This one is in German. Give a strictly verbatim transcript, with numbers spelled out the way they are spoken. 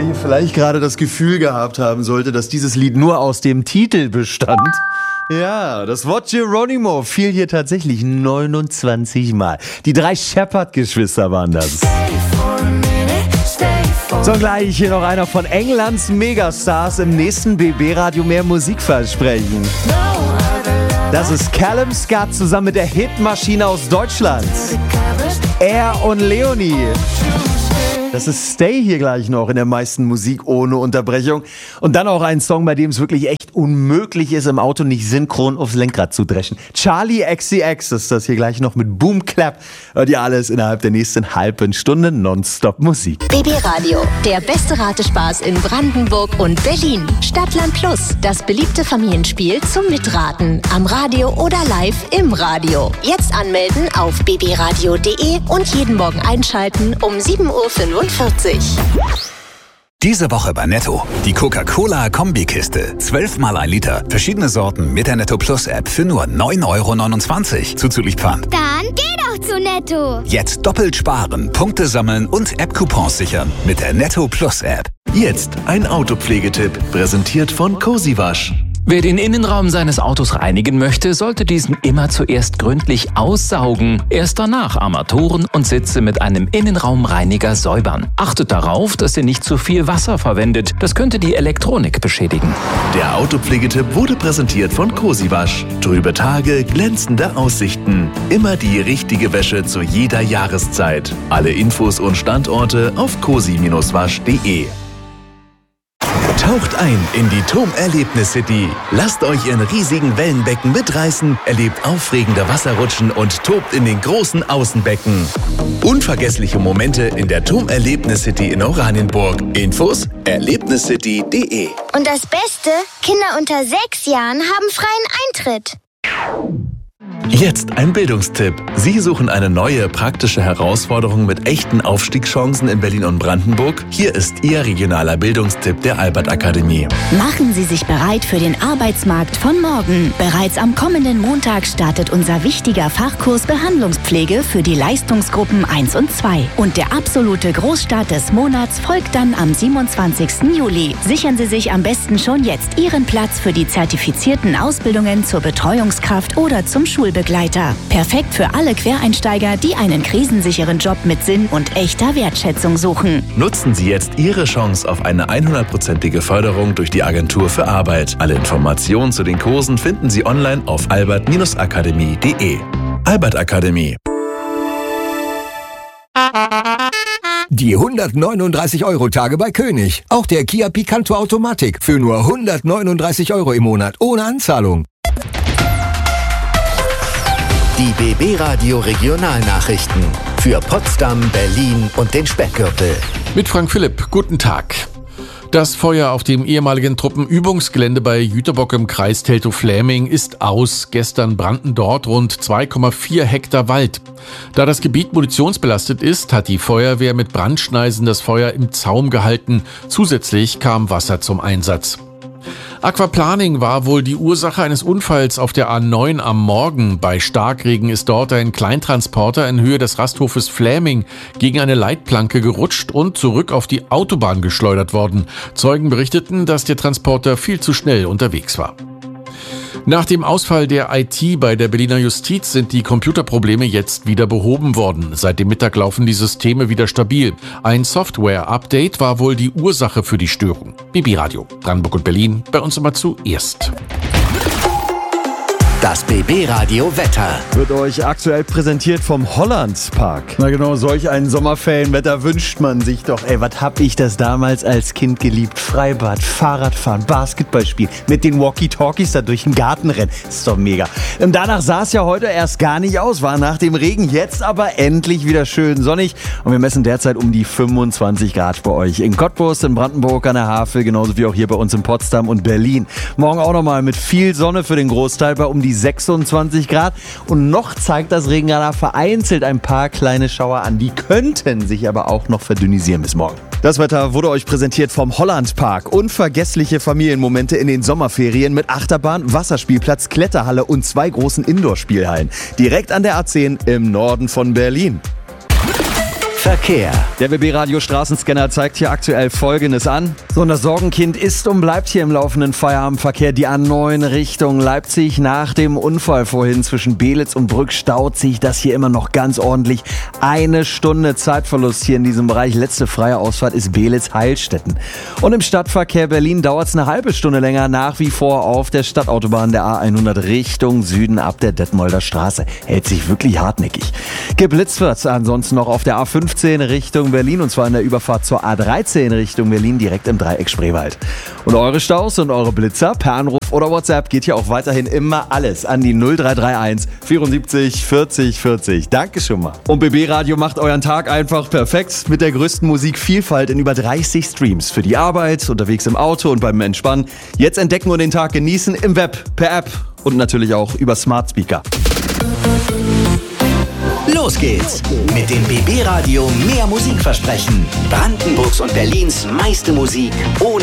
ihr vielleicht gerade das Gefühl gehabt haben sollte, dass dieses Lied nur aus dem Titel bestand. Ja, das Wort Geronimo fiel hier tatsächlich neunundzwanzig Mal. Die drei Shepherd-Geschwister waren das. So, gleich hier noch einer von Englands Megastars im nächsten B B-Radio mehr Musikversprechen. Das ist Callum Scott zusammen mit der Hitmaschine aus Deutschland. Er und Leonie. Das ist Stay hier gleich noch in der meisten Musik ohne Unterbrechung. Und dann auch ein Song, bei dem es wirklich echt unmöglich ist, im Auto nicht synchron aufs Lenkrad zu dreschen. Charlie X C X ist das hier gleich noch mit Boom Clap. Hört ihr alles innerhalb der nächsten halben Stunde Nonstop Musik. B B Radio, der beste Ratespaß in Brandenburg und Berlin. Stadtland Plus, das beliebte Familienspiel zum Mitraten. Am Radio oder live im Radio. Jetzt anmelden auf b b radio punkt d e und jeden Morgen einschalten um sieben Uhr fünfundvierzig. Diese Woche bei Netto. Die Coca-Cola Kombikiste. zwölf mal ein Liter. Verschiedene Sorten mit der Netto Plus App für nur neun Euro neunundzwanzig. Zuzüglich Pfand. Dann geh doch zu Netto. Jetzt doppelt sparen, Punkte sammeln und App-Coupons sichern mit der Netto Plus App. Jetzt ein Autopflegetipp. Präsentiert von Cozy Wasch. Wer den Innenraum seines Autos reinigen möchte, sollte diesen immer zuerst gründlich aussaugen. Erst danach Armaturen und Sitze mit einem Innenraumreiniger säubern. Achtet darauf, dass ihr nicht zu viel Wasser verwendet. Das könnte die Elektronik beschädigen. Der Autopflegetipp wurde präsentiert von Cozy Wasch. Trübe Tage, glänzende Aussichten. Immer die richtige Wäsche zu jeder Jahreszeit. Alle Infos und Standorte auf cozy wasch punkt de. Taucht ein in die T O M Erlebnis City. Lasst euch in riesigen Wellenbecken mitreißen, erlebt aufregende Wasserrutschen und tobt in den großen Außenbecken. Unvergessliche Momente in der T O M Erlebnis City in Oranienburg. Infos erlebniscity punkt de. Und das Beste, Kinder unter sechs Jahren haben freien Eintritt. Jetzt ein Bildungstipp. Sie suchen eine neue, praktische Herausforderung mit echten Aufstiegschancen in Berlin und Brandenburg? Hier ist Ihr regionaler Bildungstipp der Albert Akademie. Machen Sie sich bereit für den Arbeitsmarkt von morgen. Bereits am kommenden Montag startet unser wichtiger Fachkurs Behandlungspflege für die Leistungsgruppen eins und zwei. Und der absolute Großstart des Monats folgt dann am siebenundzwanzigsten Juli. Sichern Sie sich am besten schon jetzt Ihren Platz für die zertifizierten Ausbildungen zur Betreuungskraft oder zum Schulbegleiter. Perfekt für alle Quereinsteiger, die einen krisensicheren Job mit Sinn und echter Wertschätzung suchen. Nutzen Sie jetzt Ihre Chance auf eine hundertprozentige Förderung durch die Agentur für Arbeit. Alle Informationen zu den Kursen finden Sie online auf albert akademie punkt de. Albert Akademie. Die hundertneununddreißig Euro Tage bei König. Auch der Kia Picanto Automatik für nur hundertneununddreißig Euro im Monat ohne Anzahlung. Die B B-Radio Regionalnachrichten für Potsdam, Berlin und den Speckgürtel. Mit Frank Philipp, guten Tag. Das Feuer auf dem ehemaligen Truppenübungsgelände bei Jüterbock im Kreis Teltow-Fläming ist aus. Gestern brannten dort rund zwei Komma vier Hektar Wald. Da das Gebiet munitionsbelastet ist, hat die Feuerwehr mit Brandschneisen das Feuer im Zaum gehalten. Zusätzlich kam Wasser zum Einsatz. Aquaplaning war wohl die Ursache eines Unfalls auf der A neun am Morgen. Bei Starkregen ist dort ein Kleintransporter in Höhe des Rasthofes Fläming gegen eine Leitplanke gerutscht und zurück auf die Autobahn geschleudert worden. Zeugen berichteten, dass der Transporter viel zu schnell unterwegs war. Nach dem Ausfall der I T bei der Berliner Justiz sind die Computerprobleme jetzt wieder behoben worden. Seit dem Mittag laufen die Systeme wieder stabil. Ein Software-Update war wohl die Ursache für die Störung. B B-Radio, Brandenburg und Berlin, bei uns immer zuerst. Das B B-Radio Wetter wird euch aktuell präsentiert vom Hollandspark. Na genau, solch ein Sommerferienwetter wünscht man sich doch. Ey, was hab ich das damals als Kind geliebt? Freibad, Fahrradfahren, Basketballspiel, mit den Walkie-Talkies da durch den Garten rennen. Ist doch mega. Und danach sah es ja heute erst gar nicht aus, war nach dem Regen jetzt aber endlich wieder schön sonnig. Und wir messen derzeit um die fünfundzwanzig Grad bei euch. In Cottbus, in Brandenburg, an der Havel, genauso wie auch hier bei uns in Potsdam und Berlin. Morgen auch nochmal mit viel Sonne für den Großteil bei um die sechsundzwanzig Grad und noch zeigt das Regenradar vereinzelt ein paar kleine Schauer an. Die könnten sich aber auch noch verdünnisieren bis morgen. Das Wetter wurde euch präsentiert vom Hollandpark. Unvergessliche Familienmomente in den Sommerferien mit Achterbahn, Wasserspielplatz, Kletterhalle und zwei großen Indoor-Spielhallen. Direkt an der A zehn im Norden von Berlin. Verkehr. Der B B-Radio Straßenscanner zeigt hier aktuell Folgendes an. So, das Sorgenkind ist und bleibt hier im laufenden Feierabendverkehr. Die A neun Richtung Leipzig. Nach dem Unfall vorhin zwischen Belitz und Brück staut sich das hier immer noch ganz ordentlich. Eine Stunde Zeitverlust hier in diesem Bereich. Letzte freie Ausfahrt ist Belitz-Heilstätten. Und im Stadtverkehr Berlin dauert es eine halbe Stunde länger nach wie vor auf der Stadtautobahn der A hundert Richtung Süden ab der Detmolder Straße. Hält sich wirklich hartnäckig. Geblitzt wird ansonsten noch auf der A fünfzehn Richtung Berlin und zwar in der Überfahrt zur A dreizehn Richtung Berlin direkt im Dreieck Spreewald. Und eure Staus und eure Blitzer per Anruf oder WhatsApp geht hier auch weiterhin immer alles an die null drei drei eins vierundsiebzig vierzig vierzig. Danke schon mal. Und B B-Radio macht euren Tag einfach perfekt mit der größten Musikvielfalt in über dreißig Streams. Für die Arbeit, unterwegs im Auto und beim Entspannen. Jetzt entdecken und den Tag genießen im Web, per App und natürlich auch über Smart Speaker. Los geht's mit dem B B-Radio mehr Musik versprechen. Brandenburgs und Berlins meiste Musik ohne